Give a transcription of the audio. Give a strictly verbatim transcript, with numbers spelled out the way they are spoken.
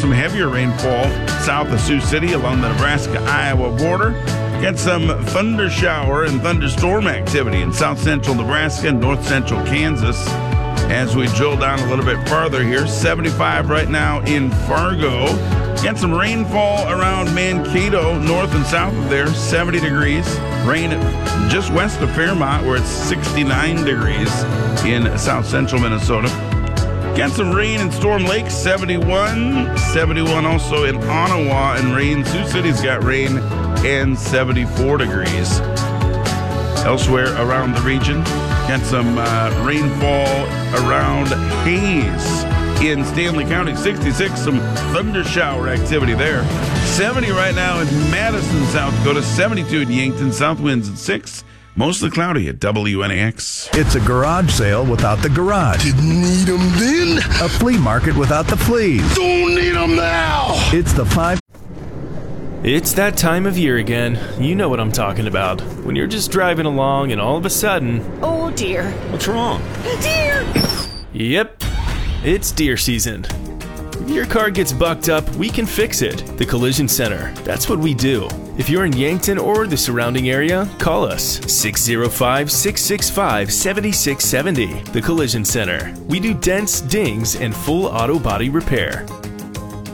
some heavier rainfall south of Sioux City along the Nebraska-Iowa border. Get some thunder shower and thunderstorm activity in south central Nebraska and north central Kansas. As we drill down a little bit farther here, seventy-five right now in Fargo. Get some rainfall around Mankato, north and south of there, seventy degrees. Rain just west of Fairmont, where it's sixty-nine degrees in south central Minnesota. Get some rain in Storm Lake, seventy-one. seventy-one also in Ottawa, and rain. Sioux City's got rain and seventy-four degrees. Elsewhere around the region, got some uh, rainfall around Hayes in Stanley County, sixty-six. Some thunder shower activity there. seventy right now in Madison, South Dakota. seventy-two in Yankton. South winds at six. Mostly cloudy at W N A X. It's a garage sale without the garage. Didn't need them then. A flea market without the fleas. Don't need them now. It's the five. It's that time of year again. You know what I'm talking about. When you're just driving along and all of a sudden... Oh dear. What's wrong? Deer! Yep, it's deer season. If your car gets bucked up, we can fix it. The Collision Center. That's what we do. If you're in Yankton or the surrounding area, call us six oh five, six six five, seven six seven oh. The Collision Center. We do dents, dings, and full auto body repair.